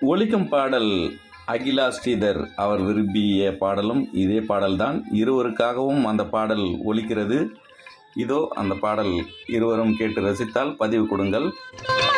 ஒலிக்கும் பாடல் அகிலா ஸ்ரீதர் அவர் விரும்பிய பாடலும் இதே பாடல்தான். இருவருக்காகவும் அந்த பாடல் ஒலிக்கிறது. இதோ அந்த பாடல் இருவரும் கேட்டு ரசித்தால் பதிவு கொடுங்கள்.